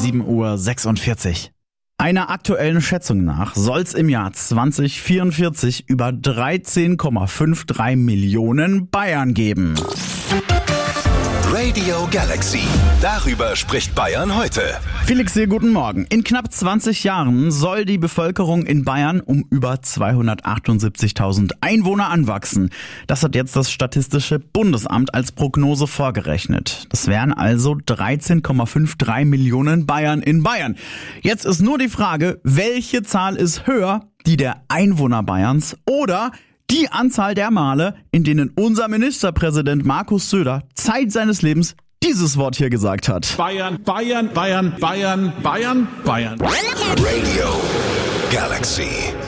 7:46 Uhr. Einer aktuellen Schätzung nach soll es im Jahr 2044 über 13,53 Millionen Bayern geben. Radio Galaxy. Darüber spricht Bayern heute. Felix hier, guten Morgen. In knapp 20 Jahren soll die Bevölkerung in Bayern um über 278.000 Einwohner anwachsen. Das hat jetzt das Statistische Bundesamt als Prognose vorgerechnet. Das wären also 13,53 Millionen Bayern in Bayern. Jetzt ist nur die Frage, welche Zahl ist höher, die der Einwohner Bayerns oder die Anzahl der Male, in denen unser Ministerpräsident Markus Söder Zeit seines Lebens dieses Wort hier gesagt hat. Bayern, Bayern, Bayern, Bayern, Bayern, Bayern. Radio Galaxy.